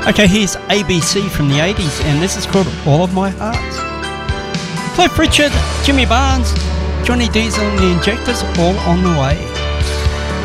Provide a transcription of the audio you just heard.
Okay, here's ABC from the 80s, and this is called All of My Hearts. Cliff Richard, Jimmy Barnes, Johnny Diesel and the Injectors, all on the way.